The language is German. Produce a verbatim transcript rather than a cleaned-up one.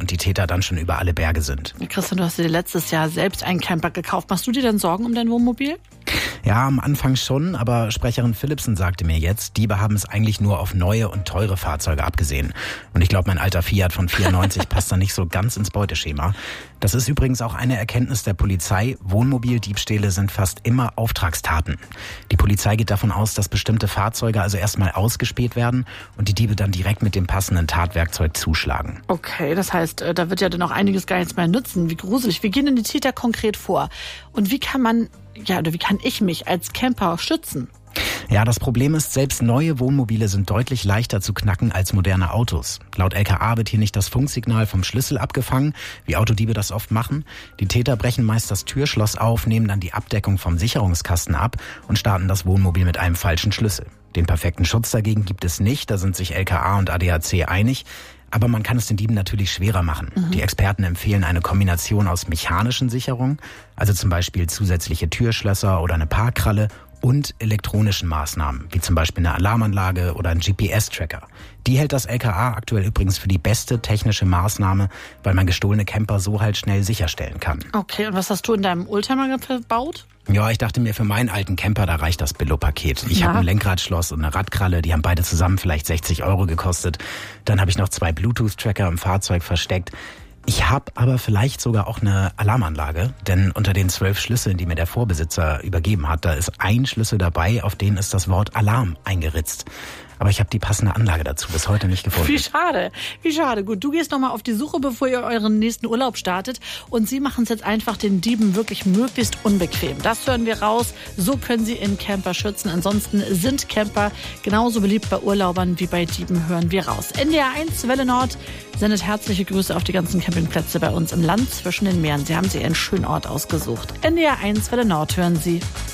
und die Täter dann schon über alle Berge sind. Christian, du hast dir letztes Jahr selbst einen Camper gekauft. Machst du dir denn Sorgen um dein Wohnmobil? Ja, am Anfang schon, aber Sprecherin Philipsen sagte mir jetzt, Diebe haben es eigentlich nur auf neue und teure Fahrzeuge abgesehen. Und ich glaube, mein alter Fiat von vierundneunzig passt da nicht so ganz ins Beuteschema. Das ist übrigens auch eine Erkenntnis der Polizei. Wohnmobildiebstähle sind fast immer Auftragstaten. Die Polizei geht davon aus, dass bestimmte Fahrzeuge also erstmal ausgespäht werden und die Diebe dann direkt mit dem passenden Tatwerkzeug zuschlagen. Okay, das heißt, da wird ja dann auch einiges gar nichts mehr nützen. Wie gruselig. Wie gehen denn die Täter konkret vor? Und wie kann man, ja, oder wie kann ich mich als Camper schützen? Ja, das Problem ist, selbst neue Wohnmobile sind deutlich leichter zu knacken als moderne Autos. Laut L K A wird hier nicht das Funksignal vom Schlüssel abgefangen, wie Autodiebe das oft machen. Die Täter brechen meist das Türschloss auf, nehmen dann die Abdeckung vom Sicherungskasten ab und starten das Wohnmobil mit einem falschen Schlüssel. Den perfekten Schutz dagegen gibt es nicht, da sind sich L K A und A D A C einig. Aber man kann es den Dieben natürlich schwerer machen. Mhm. Die Experten empfehlen eine Kombination aus mechanischen Sicherungen, also zum Beispiel zusätzliche Türschlösser oder eine Parkkralle, und elektronischen Maßnahmen, wie zum Beispiel eine Alarmanlage oder ein G P S-Tracker. Die hält das L K A aktuell übrigens für die beste technische Maßnahme, weil man gestohlene Camper so halt schnell sicherstellen kann. Okay, und was hast du in deinem Oldtimer verbaut? Ja, ich dachte mir, für meinen alten Camper, da reicht das Billo-Paket. Ich Ja. habe ein Lenkradschloss und eine Radkralle, die haben beide zusammen vielleicht sechzig Euro gekostet. Dann habe ich noch zwei Bluetooth-Tracker im Fahrzeug versteckt. Ich habe aber vielleicht sogar auch eine Alarmanlage, denn unter den zwölf Schlüsseln, die mir der Vorbesitzer übergeben hat, da ist ein Schlüssel dabei, auf den ist das Wort Alarm eingeritzt. Aber ich habe die passende Anlage dazu bis heute nicht gefunden. Wie schade, wie schade. Gut, du gehst nochmal auf die Suche, bevor ihr euren nächsten Urlaub startet. Und sie machen es jetzt einfach den Dieben wirklich möglichst unbequem. Das hören wir raus. So können sie ihren Camper schützen. Ansonsten sind Camper genauso beliebt bei Urlaubern wie bei Dieben, hören wir raus. N D R eins Welle Nord sendet herzliche Grüße auf die ganzen Campingplätze bei uns im Land zwischen den Meeren. Sie haben sich einen schönen Ort ausgesucht. N D R eins Welle Nord hören Sie.